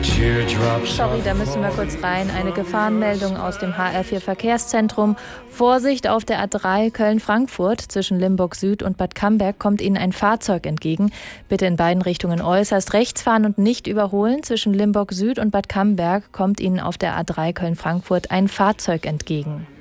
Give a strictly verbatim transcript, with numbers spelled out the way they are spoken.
Sorry, da müssen wir kurz rein. Eine Gefahrenmeldung aus dem H R vier Verkehrszentrum. Vorsicht auf der A drei Köln-Frankfurt. Zwischen Limburg Süd und Bad Camberg kommt Ihnen ein Fahrzeug entgegen. Bitte in beiden Richtungen äußerst rechts fahren und nicht überholen. Zwischen Limburg Süd und Bad Camberg kommt Ihnen auf der A drei Köln-Frankfurt ein Fahrzeug entgegen.